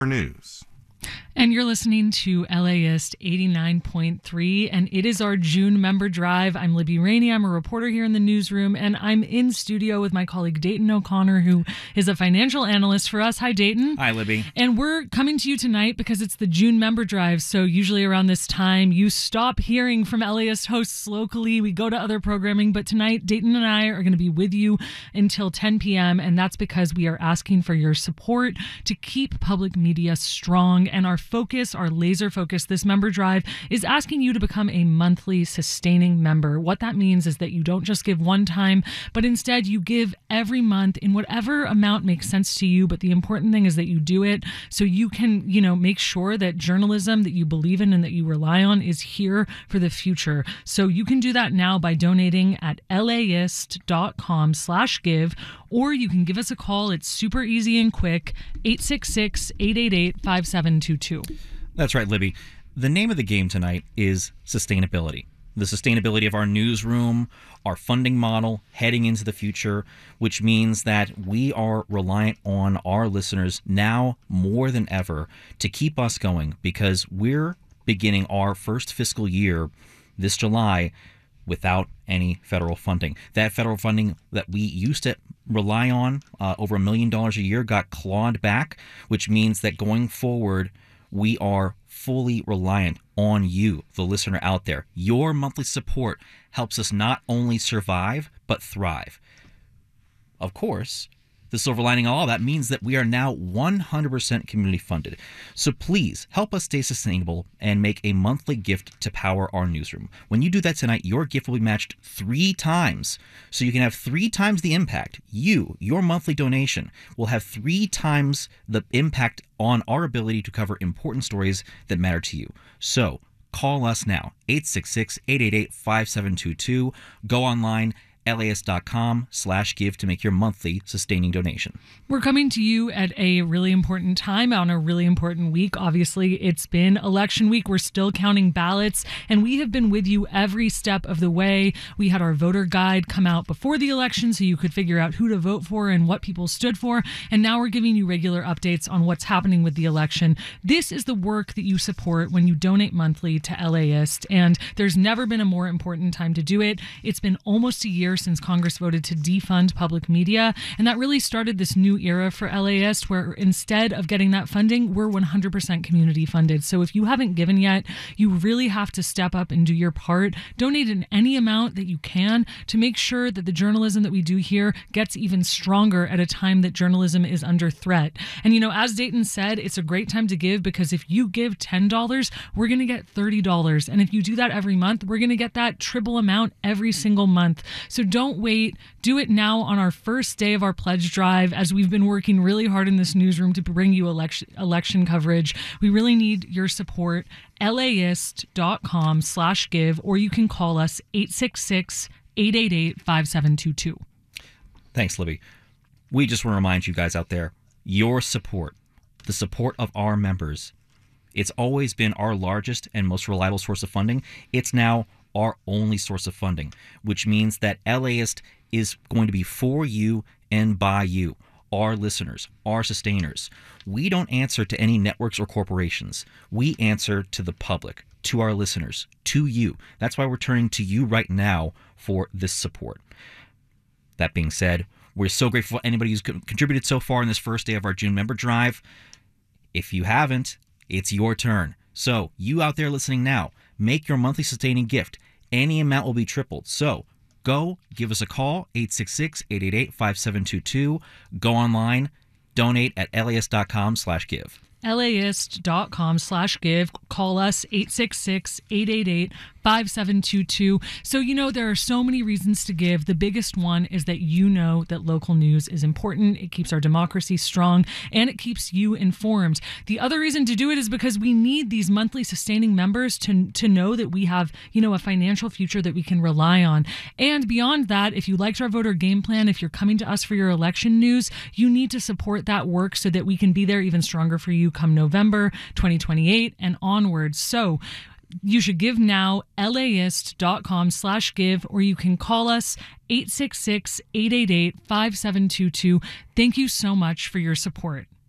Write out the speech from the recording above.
News. And you're listening to LAist 89.3, and it is our June member drive. I'm Libby Rainey. I'm a reporter here in the newsroom, and I'm in studio with my colleague Dayton O'Connor, who is a financial analyst for us. Hi, Dayton. Hi, Libby. And we're coming to you tonight because it's the June member drive, so usually around this time, you stop hearing from LAist hosts locally. We go to other programming, but tonight, Dayton and I are going to be with you until 10 p.m., and that's because we are asking for your support to keep public media strong. And our focus, our laser focus, this member drive is asking you to become a monthly sustaining member. What that means is that you don't just give one time, but instead you give every month in whatever amount makes sense to you. But the important thing is that you do it so you can, make sure that journalism that you believe in and that you rely on is here for the future. So you can do that now by donating at laist.com/give, or you can give us a call. It's super easy and quick, 866-888-5722. That's right, Libby. The name of the game tonight is sustainability. The sustainability of our newsroom, our funding model heading into the future, which means that we are reliant on our listeners now more than ever to keep us going, because we're beginning our first fiscal year this July without any federal funding. That federal funding that we used to rely on, over $1 million a year, got clawed back, which means that going forward, we are fully reliant on you, the listener out there. Your monthly support helps us not only survive, but thrive. Of course, the silver lining of all that means that we are now 100% community funded. So please help us stay sustainable and make a monthly gift to power our newsroom. When you do that tonight, your gift will be matched 3 times. So you can have 3 times the impact. Your monthly donation will have 3 times the impact on our ability to cover important stories that matter to you. So call us now, 866-888-5722. Go online, laist.com/give to make your monthly sustaining donation. We're coming to you at a really important time on a really important week. Obviously, it's been election week. We're still counting ballots, and we have been with you every step of the way. We had our voter guide come out before the election so you could figure out who to vote for and what people stood for, and now we're giving you regular updates on what's happening with the election. This is the work that you support when you donate monthly to LAist, and there's never been a more important time to do it. It's been almost a year since Congress voted to defund public media, and that really started this new era for LAist, where instead of getting that funding, we're 100% community funded. So if you haven't given yet, you really have to step up and do your part. Donate in any amount that you can to make sure that the journalism that we do here gets even stronger at a time that journalism is under threat. And as Dayton said, it's a great time to give, because if you give $10, we're going to get $30. And if you do that every month, we're going to get that triple amount every single month. So don't wait. Do it now on our first day of our pledge drive, as we've been working really hard in this newsroom to bring you election coverage. We really need your support. laist.com/give, or you can call us 866-888-5722. Thanks, Libby. We just want to remind you guys out there, your support, the support of our members, it's always been our largest and most reliable source of funding. It's now our only source of funding, which means that LAist is going to be for you and by you, our listeners, our sustainers. We don't answer to any networks or corporations. We answer to the public, to our listeners, to you. That's why we're turning to you right now for this support. That being said, we're so grateful for anybody who's contributed so far in this first day of our June member drive. If you haven't, it's your turn. So you out there listening now, make your monthly sustaining gift. Any amount will be tripled. So go give us a call, 866-888-5722. Go online, donate at laist.com/give. laist.com/give. Call us 866-888-5722. So, there are so many reasons to give. The biggest one is that that local news is important. It keeps our democracy strong, and it keeps you informed. The other reason to do it is because we need these monthly sustaining members to know that we have, a financial future that we can rely on. And beyond that, if you liked our voter game plan, if you're coming to us for your election news, you need to support that work so that we can be there even stronger for you come November 2028 and onwards. So you should give now, laist.com/give, or you can call us 866-888-5722. Thank you so much for your support.